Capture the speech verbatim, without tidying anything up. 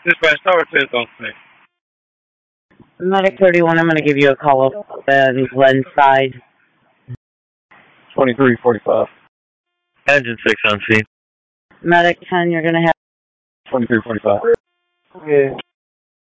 Dispatch Tower ten on six. Medic thirty-one, I'm going to give you a call up on Glen side. twenty-three forty-five. Engine six on scene. Medic ten, you're going to have... twenty-three forty-five. Yeah.